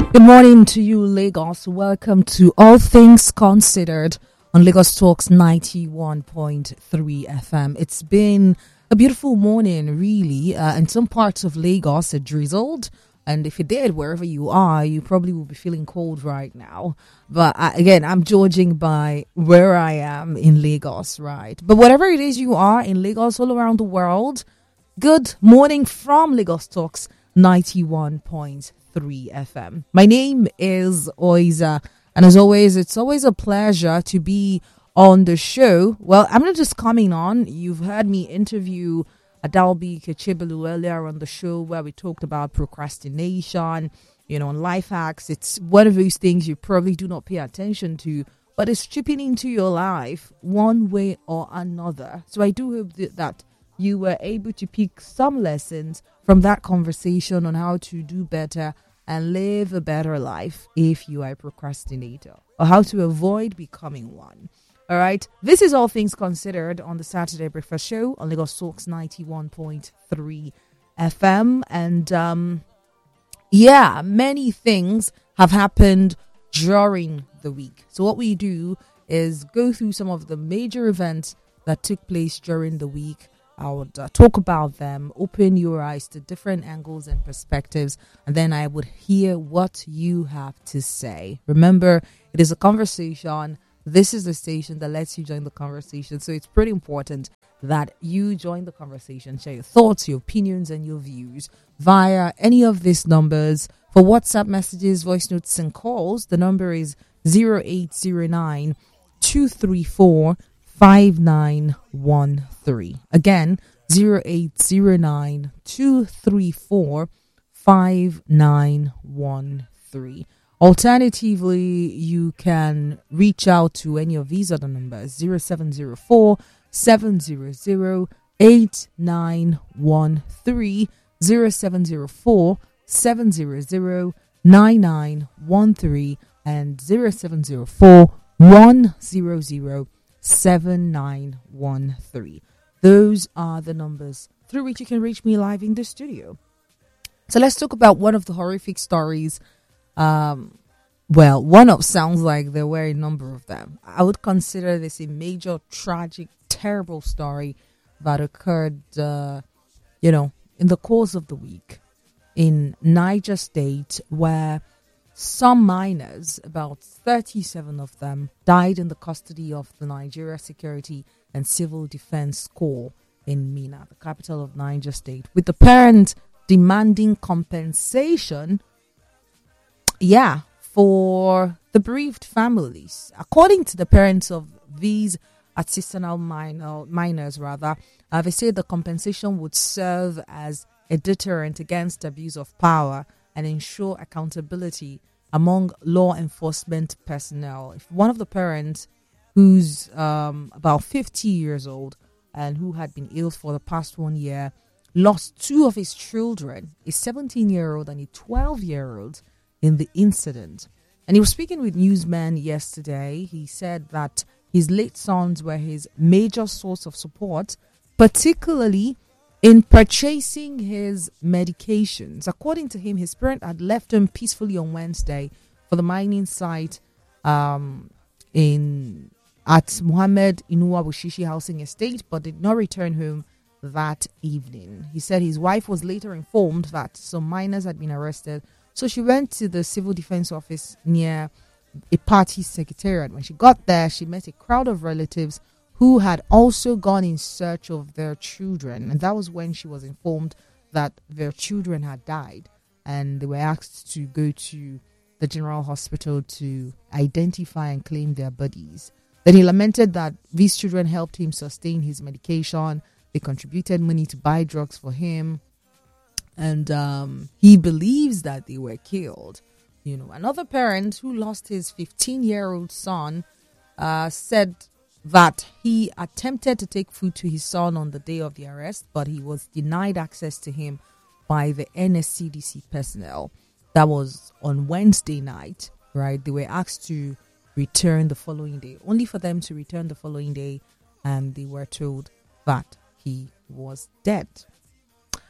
Good morning to you, Lagos. Welcome to All Things Considered on Lagos Talks 91.3 FM. It's been a beautiful morning, really. In some parts of Lagos, it drizzled. And if it did, wherever you are, you probably will be feeling cold right now. But again, I'm judging by where I am in Lagos, right? But whatever it is you are in Lagos, all around the world, good morning from Lagos Talks 91.3 FM. My name is Oiza, and as always, it's always a pleasure to be on the show. Well, I'm not just coming on. You've heard me interview Adalbi Kechibelu earlier on the show where we talked about procrastination, and life hacks. It's one of those things you probably do not pay attention to, but it's chipping into your life one way or another. So I do hope that you were able to pick some lessons from that conversation on how to do better and live a better life if you are a procrastinator, or how to avoid becoming one. All right. This is All Things Considered on the Saturday Breakfast Show on Lagos Talks 91.3 FM. And many things have happened during the week. So what we do is go through some of the major events that took place during the week. I would talk about them, open your eyes to different angles and perspectives, and then I would hear what you have to say. Remember, it is a conversation. This is the station that lets you join the conversation. So it's pretty important that you join the conversation, share your thoughts, your opinions, and your views via any of these numbers. For WhatsApp messages, voice notes, and calls, the number is 0809 234 5913. Again, 0809 234 5913. Alternatively, you can reach out to any of these other numbers: 0704 700 8913, 0704 700 9913, and 0704 100 7913. Those are the numbers through which you can reach me live in the studio. So let's talk about one of the horrific stories. Sounds like there were a number of them. I would consider this a major, tragic, terrible story that occurred, in the course of the week in Niger State, where some miners, about 37 of them, died in the custody of the Nigeria Security and Civil Defense Corps in Minna, the capital of Niger State, with the parents demanding compensation, for the bereaved families. According to the parents of these artisanal miners, they say the compensation would serve as a deterrent against abuse of power and ensure accountability among law enforcement personnel. If one of the parents, who's about 50 years old and who had been ill for the past 1 year, lost two of his children, a 17-year-old and a 12-year-old, in the incident. And he was speaking with newsmen yesterday. He said that his late sons were his major source of support, particularly in purchasing his medications. According to him, his parent had left him peacefully on Wednesday for the mining site at Muhammad Inuwa Bushishi Housing Estate, but did not return home that evening. He said his wife was later informed that some miners had been arrested, so she went to the civil defense office near a party secretariat. When she got there, she met a crowd of relatives who had also gone in search of their children. And that was when she was informed that their children had died. And they were asked to go to the general hospital to identify and claim their bodies. Then he lamented that these children helped him sustain his medication. They contributed money to buy drugs for him. And he believes that they were killed. Another parent who lost his 15-year-old son said that he attempted to take food to his son on the day of the arrest, but he was denied access to him by the NSCDC personnel. That was on Wednesday night, right? They were asked to return the following day, only for them to return the following day, and they were told that he was dead.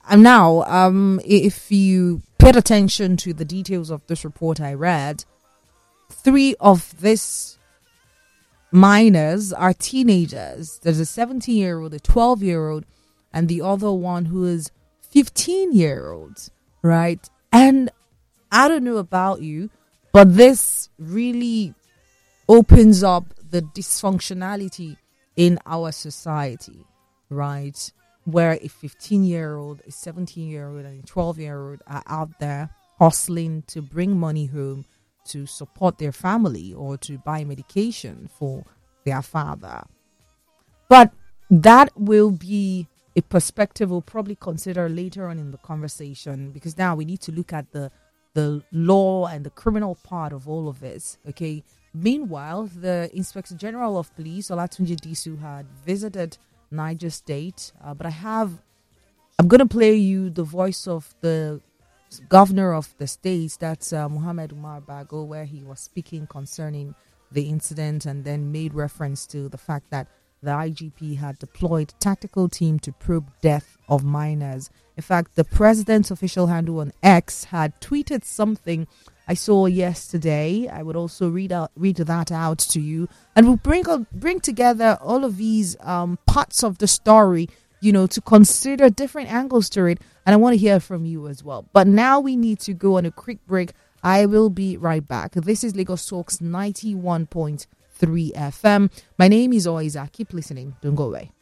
And now, if you paid attention to the details of this report I read, 3 of these minors are teenagers. There's a 17-year-old, a 12-year-old, and the other one who is 15-year-old, right? And I don't know about you, but this really opens up the dysfunctionality in our society, right? Where a 15-year-old, a 17-year-old, and a 12-year-old are out there hustling to bring money home to support their family or to buy medication for their father. But that will be a perspective we'll probably consider later on in the conversation, because now we need to look at the law and the criminal part of all of this. Okay. Meanwhile, the Inspector General of Police, Olatunji Disu, had visited Niger State, but I'm going to play you the voice of the governor of the state, that's Muhammad Umar Bago, where he was speaking concerning the incident and then made reference to the fact that the IGP had deployed a tactical team to probe death of minors. In fact, the president's official handle on X had tweeted something I saw yesterday. I would also read that out to you, and we'll bring together all of these parts of the story, to consider different angles to it. And I want to hear from you as well. But now we need to go on a quick break. I will be right back. This is Lagos Talks 91.3 FM. My name is Oiza. Keep listening. Don't go away.